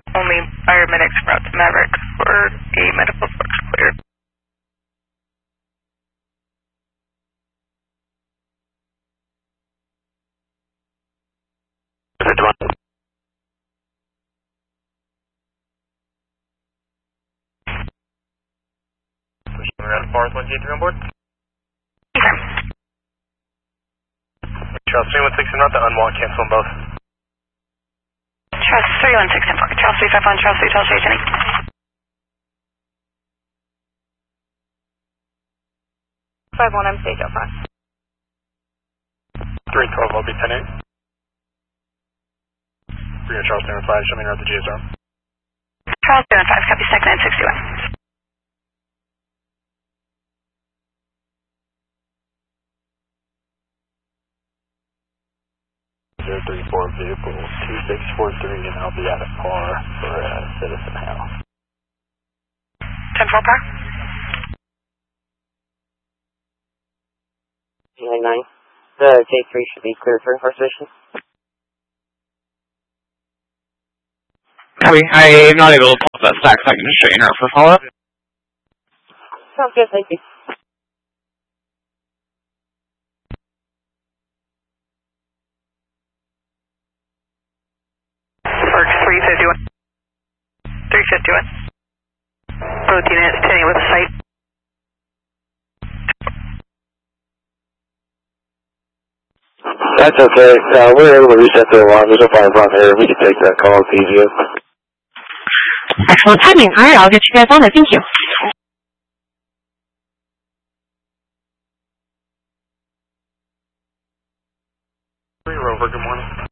Only paramedics brought to Maverick for a medical source cleared. Around Forest 1J3 on board. Okay. Charles 316 and not the unwalk, cancel them both. Charles 316 and 4. Charles 351, Charles 3 tell Chase any. 51, I'm stage up front. 312, I'll be 10-8. Bring Charles 315, show me around the GSR. Charles 315, copy, stack 961. 034 vehicle 2643, and I'll be out of par for Citizen House. 10-4 par. 9. The J3 should be cleared for first mission. Copy. I'm not able to pull up that stack, so I can just straighten her up for follow-up. Sounds good, thank you. Works 351. 351. Both units 10 with a sight. That's okay. We're able to reset the alarm. There's a fire front here. We can take that call if easier. Excellent timing. All right, I'll get you guys on it. Thank you. Rover, good morning.